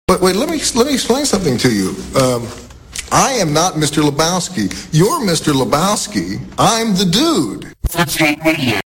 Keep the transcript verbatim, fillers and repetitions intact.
But wait, let me let me explain something to you. Um, I am not Mister Lebowski. You're Mister Lebowski. I'm the dude. Footscape Radio.